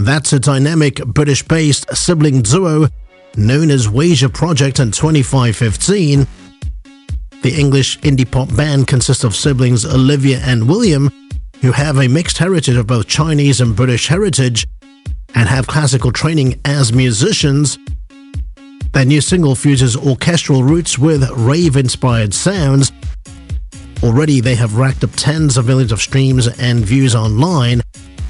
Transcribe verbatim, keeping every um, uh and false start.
That's a dynamic British-based sibling duo known as Wager Project in twenty-five fifteen. The English indie pop band consists of siblings Olivia and William, who have a mixed heritage of both Chinese and British heritage and have classical training as musicians. Their new single fuses orchestral roots with rave-inspired sounds. Already they have racked up tens of millions of streams and views online,